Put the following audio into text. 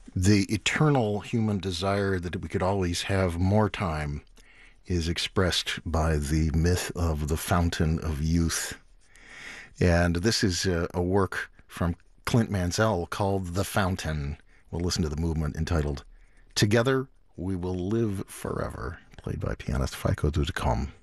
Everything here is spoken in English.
The eternal human desire that we could always have more time is expressed by the myth of the fountain of youth. And this is a work from Clint Mansell called The Fountain. We'll listen to the movement entitled Together We Will Live Forever, played by pianist Feiko Dudecom.